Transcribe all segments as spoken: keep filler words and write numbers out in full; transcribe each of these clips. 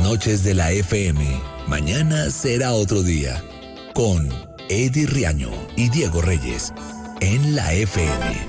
noches de la F M. Mañana será otro día. Con Eddie Riaño y Diego Reyes en la F M.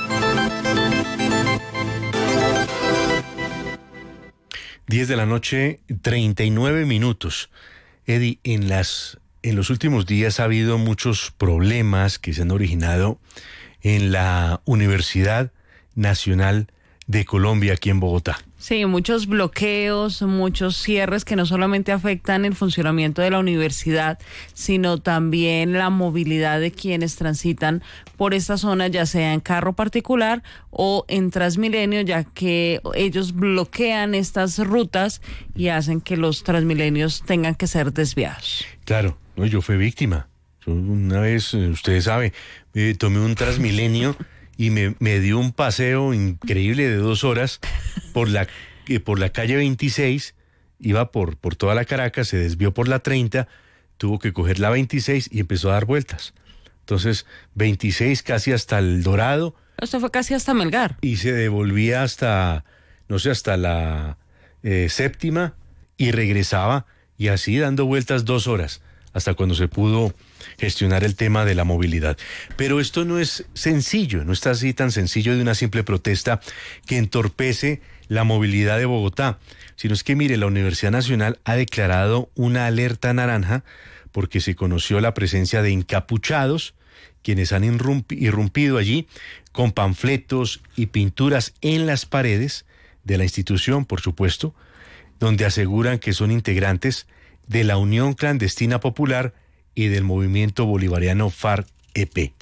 diez de la noche, treinta y nueve minutos. Eddie, en las en los últimos días ha habido muchos problemas que se han originado en la Universidad Nacional de Colombia, aquí en Bogotá. Sí, muchos bloqueos, muchos cierres que no solamente afectan el funcionamiento de la universidad, sino también la movilidad de quienes transitan por esta zona, ya sea en carro particular o en Transmilenio, ya que ellos bloquean estas rutas y hacen que los Transmilenios tengan que ser desviados. Claro, no, yo fui víctima. Yo una vez, ustedes saben, eh, tomé un Transmilenio y me, me dio un paseo increíble de dos horas por la, eh, por la calle veintiséis, iba por, por toda la Caracas, se desvió por la treinta, tuvo que coger la veintiséis y empezó a dar vueltas. Entonces, veintiséis casi hasta el Dorado. Esto fue casi hasta Melgar. Y se devolvía hasta, no sé, hasta la eh, séptima y regresaba y así dando vueltas dos horas, hasta cuando se pudo gestionar el tema de la movilidad. Pero esto no es sencillo, no está así tan sencillo de una simple protesta que entorpece la movilidad de Bogotá, sino es que, mire, la Universidad Nacional ha declarado una alerta naranja porque se conoció la presencia de encapuchados, quienes han irrumpido allí con panfletos y pinturas en las paredes de la institución, por supuesto, donde aseguran que son integrantes de la Unión Clandestina Popular y del movimiento bolivariano FARC-E P.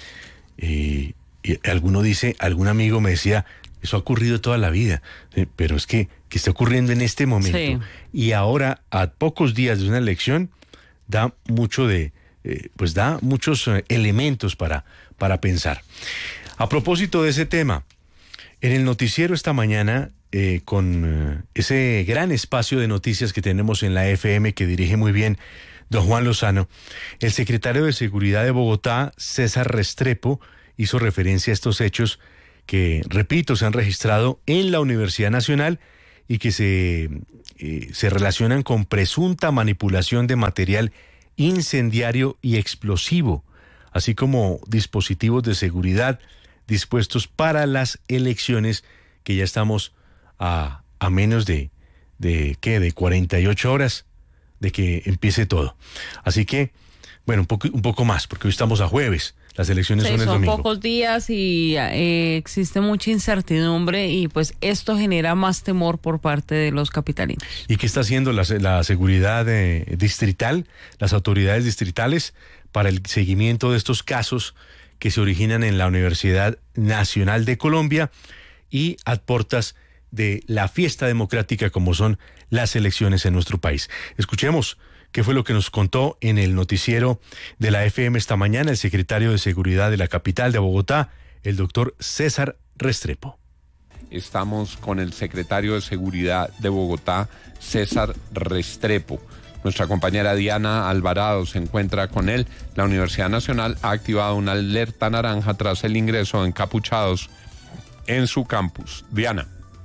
Eh, y alguno dice, algún amigo me decía, eso ha ocurrido toda la vida, eh, pero es que, que está ocurriendo en este momento. Sí. Y ahora, a pocos días de una elección, da mucho de, eh, pues da muchos eh, elementos para, para pensar. A propósito de ese tema, en el noticiero esta mañana, eh, con eh, ese gran espacio de noticias que tenemos en la F M que dirige muy bien don Juan Lozano, el secretario de Seguridad de Bogotá, César Restrepo, hizo referencia a estos hechos que, repito, se han registrado en la Universidad Nacional y que se, eh, se relacionan con presunta manipulación de material incendiario y explosivo, así como dispositivos de seguridad dispuestos para las elecciones, que ya estamos a, a menos de, de, ¿qué? de cuarenta y ocho horas de que empiece todo. Así que, bueno, un poco, un poco más, porque hoy estamos a jueves. Las elecciones sí, son el son domingo. Son pocos días y eh, existe mucha incertidumbre y pues esto genera más temor por parte de los capitalinos. ¿Y qué está haciendo la, la seguridad eh, distrital, las autoridades distritales, para el seguimiento de estos casos que se originan en la Universidad Nacional de Colombia y a portas de la fiesta democrática como son las elecciones en nuestro país? Escuchemos qué fue lo que nos contó en el noticiero de la F M esta mañana el secretario de Seguridad de la capital de Bogotá, el doctor César Restrepo. Estamos con el secretario de Seguridad de Bogotá, César Restrepo. Nuestra compañera Diana Alvarado se encuentra con él. La Universidad Nacional ha activado una alerta naranja tras el ingreso de encapuchados en su campus. Diana.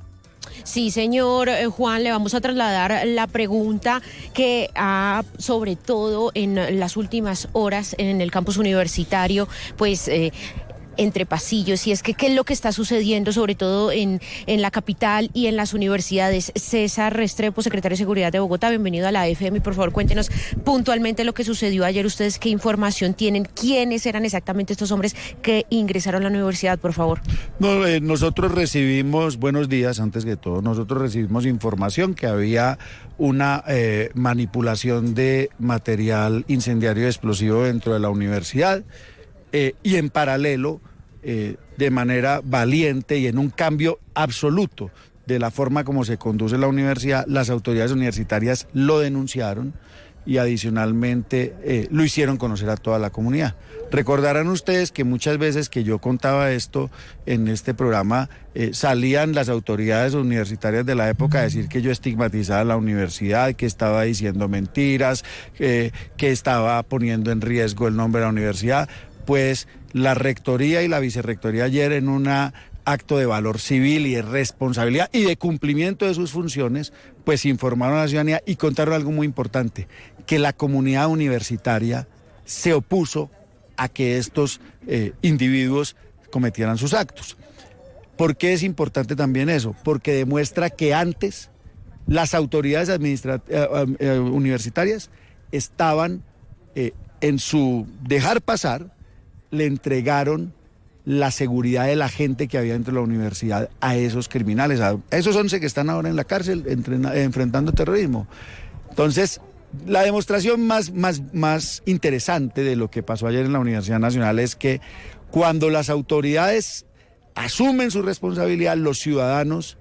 Sí, señor Juan, le vamos a trasladar la pregunta que ha, sobre todo en las últimas horas en el campus universitario, pues eh, entre pasillos, y es que qué es lo que está sucediendo, sobre todo en, en la capital y en las universidades. César Restrepo, secretario de Seguridad de Bogotá, bienvenido a la F M, por favor cuéntenos puntualmente lo que sucedió ayer. Ustedes qué información tienen, quiénes eran exactamente estos hombres que ingresaron a la universidad, por favor. No, eh, nosotros recibimos, buenos días, antes que todo, nosotros recibimos información que había una eh, manipulación de material incendiario y explosivo dentro de la universidad. Eh, y en paralelo, eh, de manera valiente y en un cambio absoluto de la forma como se conduce la universidad, las autoridades universitarias lo denunciaron y adicionalmente eh, lo hicieron conocer a toda la comunidad. Recordarán ustedes que muchas veces que yo contaba esto en este programa, eh, salían las autoridades universitarias de la época a decir que yo estigmatizaba a la universidad, que estaba diciendo mentiras, eh, que estaba poniendo en riesgo el nombre de la universidad. Pues la rectoría y la vicerrectoría ayer en una acto de valor civil y de responsabilidad y de cumplimiento de sus funciones, pues informaron a la ciudadanía y contaron algo muy importante, que la comunidad universitaria se opuso a que estos eh, individuos cometieran sus actos. ¿Por qué es importante también eso? Porque demuestra que antes las autoridades administrat- eh, eh, universitarias estaban eh, en su dejar pasar, le entregaron la seguridad de la gente que había dentro de la universidad a esos criminales, a esos once que están ahora en la cárcel entrena, enfrentando terrorismo. Entonces, la demostración más, más, más interesante de lo que pasó ayer en la Universidad Nacional es que cuando las autoridades asumen su responsabilidad, los ciudadanos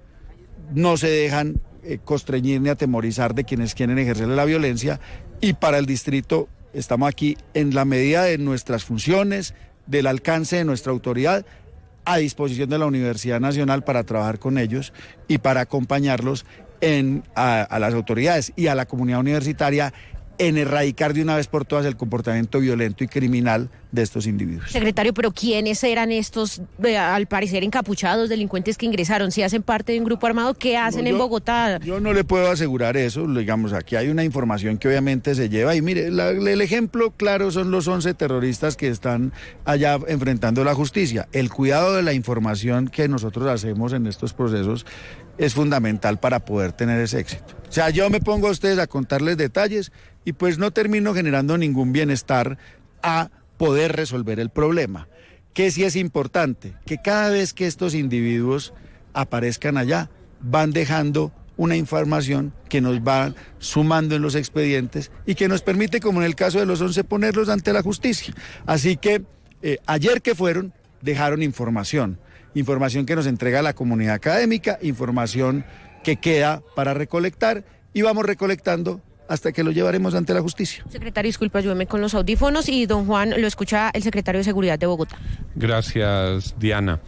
no se dejan eh, constreñir ni atemorizar de quienes quieren ejercerle la violencia, y para el distrito estamos aquí en la medida de nuestras funciones, del alcance de nuestra autoridad, a disposición de la Universidad Nacional para trabajar con ellos y para acompañarlos en, a, a las autoridades y a la comunidad universitaria en erradicar de una vez por todas el comportamiento violento y criminal de estos individuos. Secretario, pero ¿quiénes eran estos, eh, al parecer, encapuchados delincuentes que ingresaron? ¿Si hacen parte de un grupo armado? ¿Qué hacen no, yo, en Bogotá? Yo no le puedo asegurar eso, digamos, aquí hay una información que obviamente se lleva, y mire, la, el ejemplo claro son los once terroristas que están allá enfrentando la justicia. El cuidado de la información que nosotros hacemos en estos procesos es fundamental para poder tener ese éxito. O sea, yo me pongo a ustedes a contarles detalles y pues no termino generando ningún bienestar a poder resolver el problema. Que sí es importante, que cada vez que estos individuos aparezcan allá, van dejando una información que nos va sumando en los expedientes y que nos permite, como en el caso de los once, ponerlos ante la justicia. Así que eh, ayer que fueron, dejaron información, información que nos entrega la comunidad académica, información que queda para recolectar, y vamos recolectando hasta que lo llevaremos ante la justicia. Secretario, disculpa, ayúdeme con los audífonos, y don Juan, lo escucha el secretario de Seguridad de Bogotá. Gracias, Diana.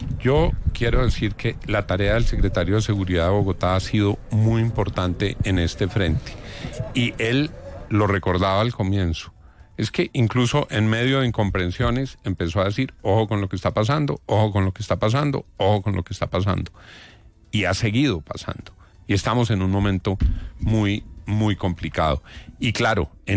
Yo quiero decir que la tarea del secretario de Seguridad de Bogotá ha sido muy importante en este frente, y él lo recordaba al comienzo. Es que incluso en medio de incomprensiones empezó a decir, ojo con lo que está pasando, ojo con lo que está pasando, ojo con lo que está pasando. Y ha seguido pasando. Y estamos en un momento muy, muy complicado. Y claro, en